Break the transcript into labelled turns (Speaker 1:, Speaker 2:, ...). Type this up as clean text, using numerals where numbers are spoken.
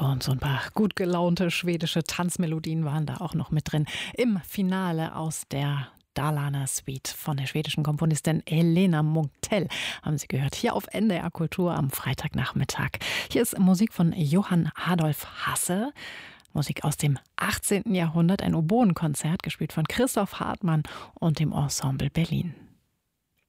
Speaker 1: Und so ein paar gut gelaunte schwedische Tanzmelodien waren da auch noch mit drin. Im Finale aus der Dalarna Suite von der schwedischen Komponistin Helena Munktell haben Sie gehört. Hier auf NDR Kultur am Freitagnachmittag. Hier ist Musik von Johann Adolf Hasse. Musik aus dem 18. Jahrhundert, ein Oboenkonzert, gespielt von Christoph Hartmann und dem Ensemble Berlin.